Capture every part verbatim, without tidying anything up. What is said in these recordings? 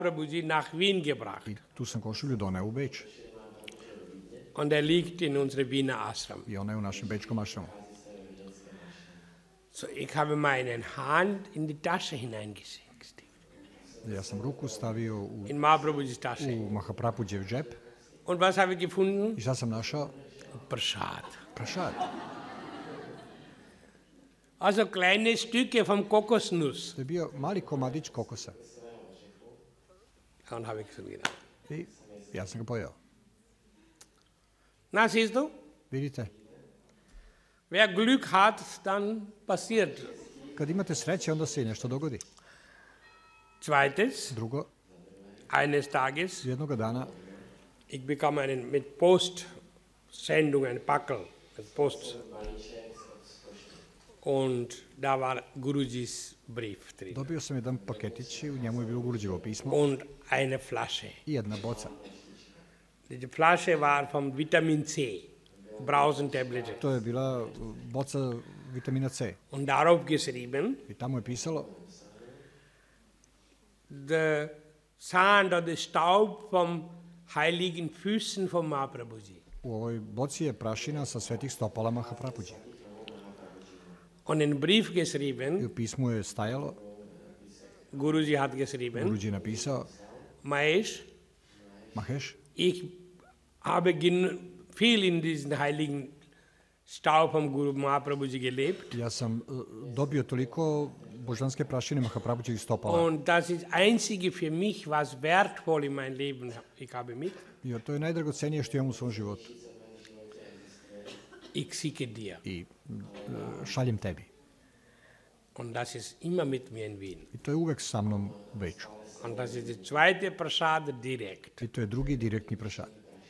Prabhuji nach Wien gebracht. I tu sam košulju doneo u Beč. Und er liegt in unserem Wiener Ashram. I ona je u našem bečkom ašramu. So, ich habe meine Hand in die Tasche hineingesteckt. Ja sam ruku stavio u, In Mahaprabhuji's Tasche. u Mahaprabhuđev džep. Und was habe ich gefunden? I šta sam našao? Prasad. Prašad. Also kleine Stücke vom Kokosnuss. To je bio mali komadić kokosa. Und habe ich so gedacht. I ja sam ga pojeo. Na, siehst du? Vidite, Wer Glück hat, dann passiert. kad imate sreće, onda se i nešto dogodi. Zweites, Drugo, eines Tages, jednoga dana ich bekam einen mit Postsendung, ein Packel, mit Post. Und da war Guruji's Brief drin. dobio sam jedan paketić i u njemu je bilo Guruđevo pismo Und eine Flasche. i jedna boca. Die Flasche war vom Vitamin C, Brausentablette. To je bila boca vitamina C. Und darauf geschrieben, I tamo je pisalo the sand or the staub vom heiligen Füßen von Mahaprabhuji. u ovoj boci je prašina sa svetih stopala Mahaprabhuđe. Und in Brief I geschrieben, u pismu je stajalo, Guruji hat geschrieben, Guruđi je napisao, Mahesh, Maheš, ich habe gen- viel in diesen heiligen Staub vom Guru Mahaprabhuji gelebt. ja sam e, dobio toliko božanske prašine Mahaprabhuđevih stopala. Und das ist einzige für mich, was wertvoll in mein Leben ich habe mit. I to je najdragocenije što imam u svom životu. Ich schicke dir. I e, šaljem tebi. Und das ist immer mit mir in Wien. I to je uvek sa mnom u Beču. Und das ist die zweite Prasad direkt. I to je drugi direktni prašad.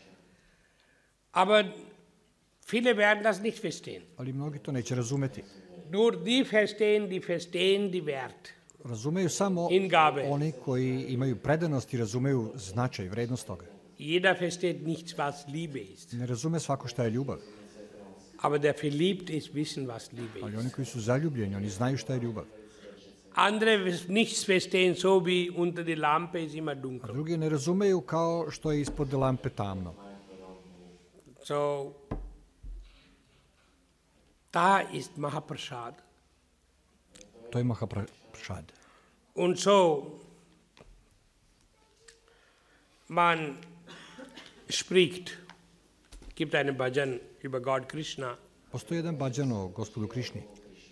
Aber viele werden das nicht verstehen. Ali mnogi to neće razumeti. Nur die verstehen, die verstehen die Wert. Razumeju samo Hingabe. oni koji imaju predanost i razumeju značaj, vrednost toga. Jeder versteht nichts, was Liebe ist. Ne razume svako šta je ljubav, Aber der verliebt ist, wissen, was Liebe ali ist. oni koji su zaljubljeni, oni znaju šta je ljubav. Andere nichts verstehen, so wie unter die Lampe ist immer A dunkel. drugi ne razumeju kao što je ispod lampe tamno. So, da ist Mahaprasad. To je Mahaprasad. Und so, man spricht, gibt einen Bhajan über Gott Krishna, Postoji jedan bađan o gospodu Krišni.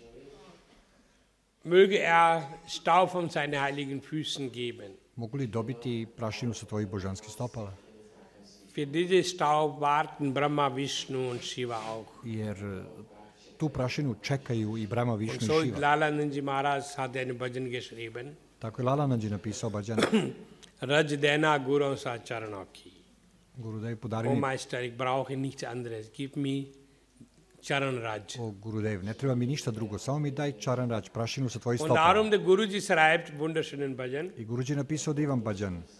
möge er Staub von seinen heiligen Füßen geben. Mogu li dobiti prašinu sa tvojih božanskih stopala? Für diese Staub warten Brahma, Vishnu und Shiva auch. Jer e, tu prašinu čekaju i Brahma, Und Višnu so i Šiva. Lalananji Maharaj hat einen Bhajan geschrieben, Tako je Lalanandji napisao bađan. Raj Dena Guru Sa Charanaki. Gurudev podari Oh mi, Meister, ich brauche nichts anderes, gib mir Charan Raj. o Gurudev, ne treba mi ništa drugo, samo mi daj čaran rađ, prašinu sa tvojih Und stopala. darum der Guruji schreibt wunderschönen Bhajan, I Guruđi napisao divan bađan.